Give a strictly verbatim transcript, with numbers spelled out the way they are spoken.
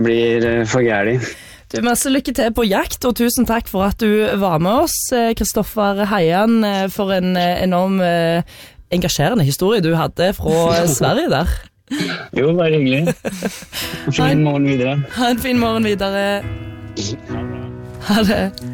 blir eh, for gærlig. Du, masse lykke til på jakt, og tusen takk for at du var med oss, Kristoffer Heian, for en enorm engasjerende historie du hadde fra Sverige der. Jo, bare hyggelig. Fin morgen videre. Ha en fin morgen videre. Ha det.